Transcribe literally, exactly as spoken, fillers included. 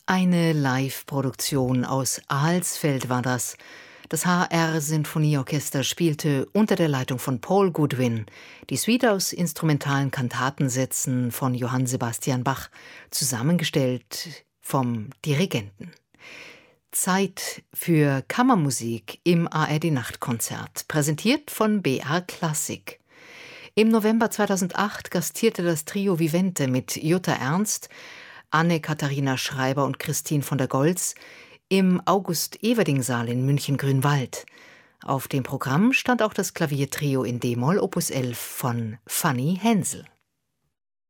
Eine Live-Produktion aus Alsfeld war das. Das H R-Sinfonieorchester spielte unter der Leitung von Paul Goodwin die Suite aus instrumentalen Kantatensätzen von Johann Sebastian Bach, zusammengestellt vom Dirigenten. Zeit für Kammermusik im A R D-Nachtkonzert, präsentiert von B R Klassik. Im November zweitausendacht gastierte das Trio Vivente mit Jutta Ernst, Anne-Katharina Schreiber und Christine von der Goltz im August-Everding-Saal in München-Grünwald. Auf dem Programm stand auch das Klaviertrio in D-Moll Opus elf von Fanny Hensel.